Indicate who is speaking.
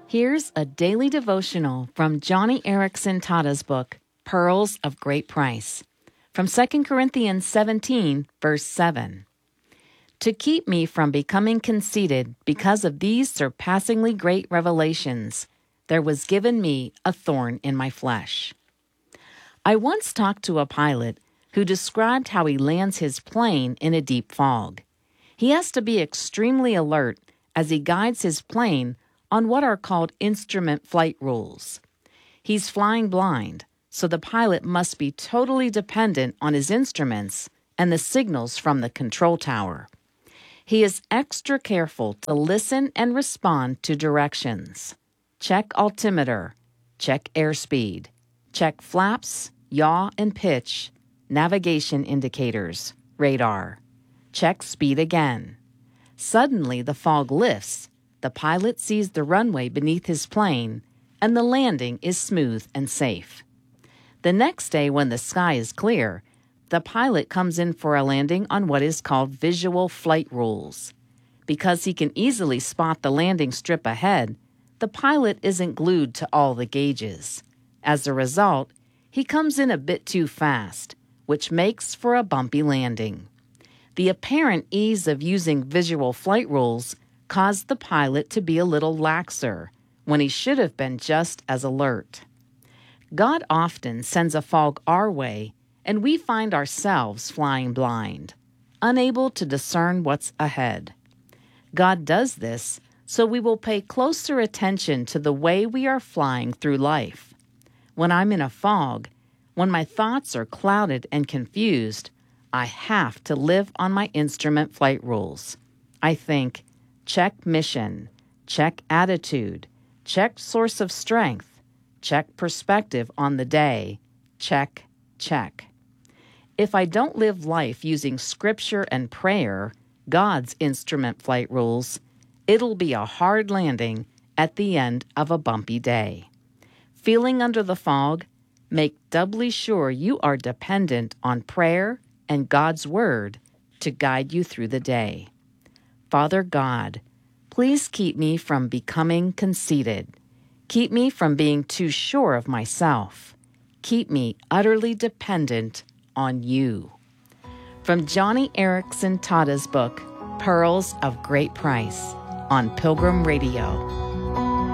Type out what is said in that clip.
Speaker 1: Here's a daily devotional from Joni Eareckson Tada's book, Pearls of Great Price, from 2 Corinthians 17, verse 7. To keep me from becoming conceited because of these surpassingly great revelations, there was given me a thorn in my flesh. I once talked to a pilot who described how he lands his plane in a deep fog. He has to be extremely alert as he guides his plane on what are called instrument flight rules. He's flying blind, so the pilot must be totally dependent on his instruments and the signals from the control tower. He is extra careful to listen and respond to directions. Check altimeter, check airspeed, check flaps, yaw and pitch, navigation indicators, radar. Check speed again. Suddenly the fog lifts. The pilot sees the runway beneath his plane, and the landing is smooth and safe. The next day, when the sky is clear, the pilot comes in for a landing on what is called visual flight rules. Because he can easily spot the landing strip ahead, the pilot isn't glued to all the gauges. As a result, he comes in a bit too fast, which makes for a bumpy landing. The apparent ease of using visual flight rules caused the pilot to be a little laxer when he should have been just as alert. God often sends a fog our way, and we find ourselves flying blind, unable to discern what's ahead. God does this so we will pay closer attention to the way we are flying through life. When I'm in a fog, when my thoughts are clouded and confused, I have to live on my instrument flight rules. I think, check mission, check attitude, check source of strength, check perspective on the day, check, check. If I don't live life using scripture and prayer, God's instrument flight rules, it'll be a hard landing at the end of a bumpy day. Feeling under the fog? Make doubly sure you are dependent on prayer and God's Word to guide you through the day. Father God, please keep me from becoming conceited. Keep me from being too sure of myself. Keep me utterly dependent on you. From Joni Eareckson Tada's book, Pearls of Great Price, on Pilgrim Radio.